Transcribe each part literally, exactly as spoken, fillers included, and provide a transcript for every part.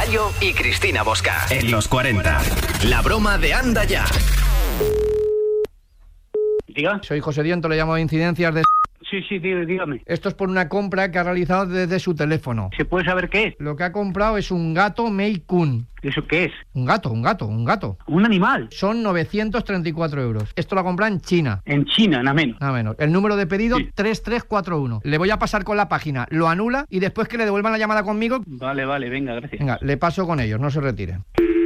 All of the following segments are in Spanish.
Gallo y Cristina Bosca. En los cuarenta. La broma de Anda Ya. Diga. Soy José Diento, le llamo de Incidencias de... Sí, sí, dígame. Esto es por una compra que ha realizado desde su teléfono. ¿Se puede saber qué es? Lo que ha comprado es un gato Maine Coon. ¿Eso qué es? Un gato, un gato, un gato. ¿Un animal? Son novecientos treinta y cuatro euros. Esto lo ha comprado en China. En China, nada menos. Nada menos. El número de pedido, sí. tres tres cuatro uno. Le voy a pasar con la página, lo anula y después que le devuelvan la llamada conmigo... Vale, vale, venga, gracias. Venga, le paso con ellos, no se retire.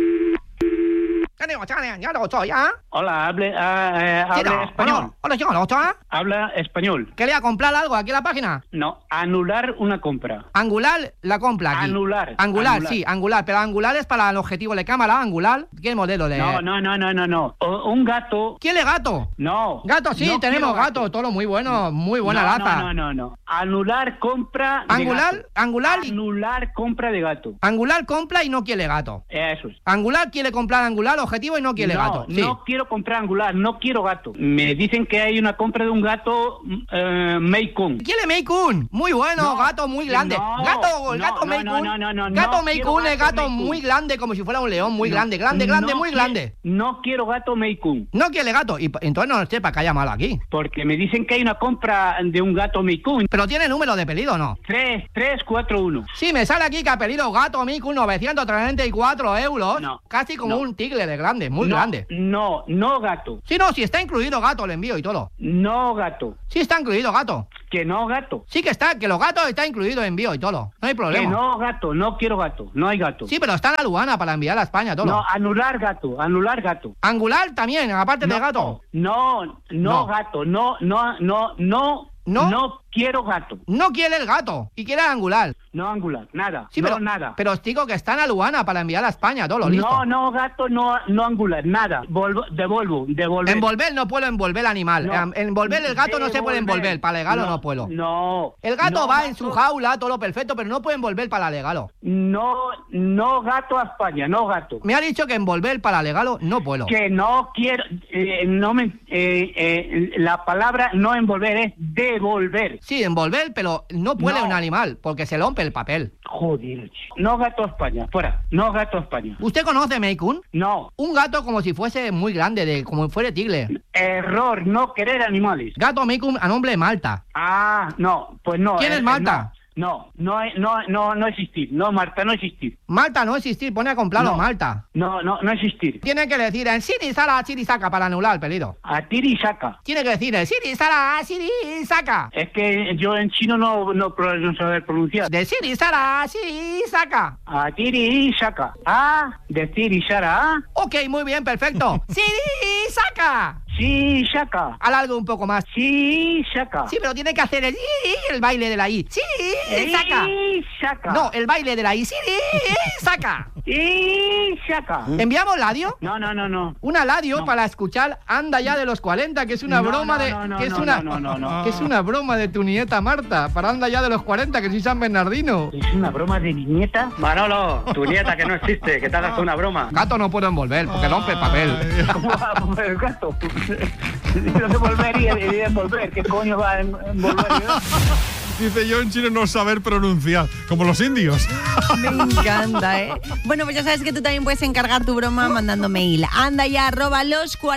Hola, hable, uh, uh, hable español. Hola, Habla español. ¿Qué le va a comprar algo aquí en la página? No, anular una compra. Angular la compra aquí. Anular. Angular, anular. sí, angular. Pero angular es para el objetivo de cámara, angular. ¿Qué modelo de...? No, no, no, no, no, no. O, un gato... ¿Quién le gato? No. Gato, sí, no tenemos gato. gato. Todo muy bueno, muy buena no, laza. No, no, no, no. Anular compra de Angular, gato. angular... y- Anular compra de gato. Angular compra y no quiere gato. Eso es. Angular quiere comprar angular objetivo y no quiere no, gato. Sí. No quiero comprar angular, no quiero gato. Me dicen que hay una compra de un gato eh, Maine Coon. ¿Quiere Maine Coon? Muy bueno, No, gato muy grande. no, gato, el no, gato no, Maine no, Coon. no, no, no, gato no Maine quiero Coon es gato gato Maine Coon. muy grande, como si fuera un león, muy No, grande, grande, grande, no muy quiero- grande. No quiero gato Maine Coon. No quiere gato. Y p- entonces no sepa que haya mal aquí. Porque me dicen que hay una compra de un gato Maine Coon. Pero tiene número de pedido, ¿o no? tres, tres, cuatro, uno. Sí, me sale aquí que ha pedido gato Maine Coon novecientos treinta y cuatro euros. No, Casi como no. un tigre de grande, muy no, grande. No, no gato. Sí, no, si está incluido gato, le envío y todo. No gato. Sí está incluido gato. Que no gato. Sí que está, que los gatos está incluido envío y todo. No hay Que problema. no gato, no quiero gato. No hay gato. Sí, pero está en la aduana para enviar a España todo. No, anular gato, anular gato. Angular también, aparte de No, gato. No, no, No. gato, no, no, no, no, No. no quiero gato. No quiere el gato y quiere el angular. No angular, nada, Sí, no pero, nada. pero os digo que está en la aduana para enviar a España todo lo listo. No, no gato, no, no angular, nada. Volvo, devuelvo, devolver. Envolver no puedo envolver el animal. No. Em, Envolver el gato no se puede Devolver. envolver. Para legalo no, No, puedo. No. El gato no, va gato, en su jaula, todo lo perfecto, pero no puede envolver para legalo. No, no gato a España, no gato. Me ha dicho que envolver para legalo no puedo. Que no quiero, eh, no me, eh, eh, la palabra no envolver es devolver. Sí, envolver, pero no puede No. un animal, porque se rompe el papel. Joder, chico. No gato a España, fuera, no gato a España. ¿Usted conoce Maine Coon? No, Un gato como si fuese muy grande, de como si fuera tigre. error, no querer animales. Gato Maine Coon a nombre de Malta. Ah, no, pues no. ¿Quién eh, es eh, Malta? No, no, no, no, no, no existir. No, Marta, no existir. Malta no existir, pone a comprarlo No. Malta. No, no, no existir. Tiene que decir en Siri Sara, Siri Saca para anular el pedido. A tiri y saca. Tiene que decir en Siri Sara, Siri Saca. Es que yo en chino no, no, pro- no saber pronunciar. De Siri Sara, Siri Saca. A tiri y saca. A, decir y sara, a, Ok, muy bien, perfecto. Siri Saca. sí, saca. Alargo un poco más. Sí, saca. Sí, pero tiene que hacer el, el baile de la I. Siri Saca. Y saca. No, el baile de la I. Siri Saca. Y saca. ¿Enviamos ladio? No, no, no, no. Una ladio No. para escuchar Anda Ya de los cuarenta, que es una No, broma no, de no, no, que es no, una no, no, no. que es una broma de tu nieta Marta para Anda Ya de los cuarenta, que soy San Bernardino. ¿Es una broma de mi nieta? Manolo, tu nieta que no existe, que te hagas una broma. Gato no puedo envolver porque rompe el papel. ¿Cómo va a mover el gato? No devolvería de envolver. ¿Qué coño va a envolver? Dice yo en chino no saber pronunciar, como los indios. Me encanta, ¿eh? Bueno, pues ya sabes que tú también puedes encargar tu broma mandando mail. Anda ya, arroba los cuarenta.